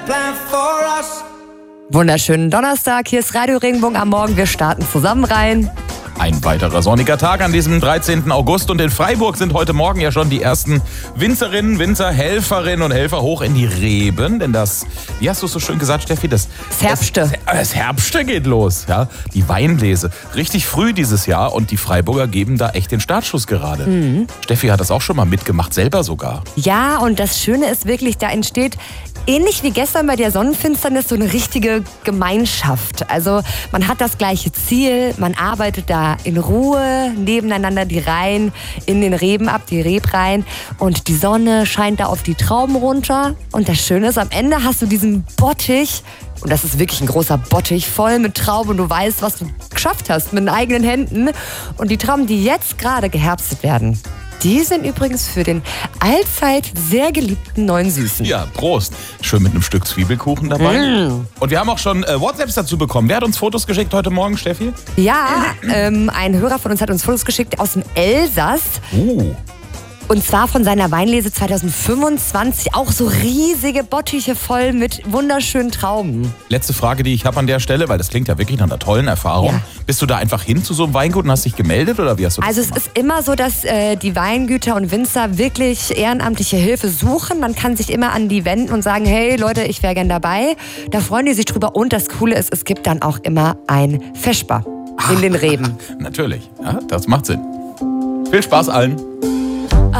Wunderschönen Donnerstag, hier ist Radio Regenbogen am Morgen. Wir starten zusammen rein. Ein weiterer sonniger Tag an diesem 13. August und in Freiburg sind heute Morgen ja schon die ersten Winzerinnen, Winzer, Helferinnen und Helfer hoch in die Reben, denn das, wie hast du es so schön gesagt, Steffi, das Herbste geht los, ja, die Weinlese, richtig früh dieses Jahr und die Freiburger geben da echt den Startschuss gerade. Steffi hat das auch schon mal mitgemacht, selber sogar. Ja, und das Schöne ist wirklich, da entsteht ähnlich wie gestern bei der Sonnenfinsternis so eine richtige Gemeinschaft. Also man hat das gleiche Ziel, man arbeitet da in Ruhe nebeneinander die Reihen in den Reben ab, die Rebreihen, und die Sonne scheint da auf die Trauben runter. Und das Schöne ist, am Ende hast du diesen Bottich, und das ist wirklich ein großer Bottich, voll mit Trauben, und du weißt, was du geschafft hast mit den eigenen Händen. Und die Trauben, die jetzt gerade geherbstet werden, die sind übrigens für den allzeit sehr geliebten neuen Süßen. Ja, Prost. Schön mit einem Stück Zwiebelkuchen dabei. Und wir haben auch schon WhatsApps dazu bekommen. Wer hat uns Fotos geschickt heute Morgen, Steffi? Ja, ein Hörer von uns hat uns Fotos geschickt aus dem Elsass. Und zwar von seiner Weinlese 2025. Auch so riesige Bottiche voll mit wunderschönen Trauben. Letzte Frage, die ich habe an der Stelle, weil das klingt ja wirklich nach einer tollen Erfahrung. Ja. Bist du da einfach hin zu so einem Weingut und hast dich gemeldet oder wie hast du das Also es gemacht? ist immer so, dass die Weingüter und Winzer wirklich ehrenamtliche Hilfe suchen. Man kann sich immer an die wenden und sagen, hey Leute, ich wäre gern dabei. Da freuen die sich drüber. Und das Coole ist, es gibt dann auch immer ein Vesper in den Reben. Natürlich, ja, das macht Sinn. Viel Spaß allen.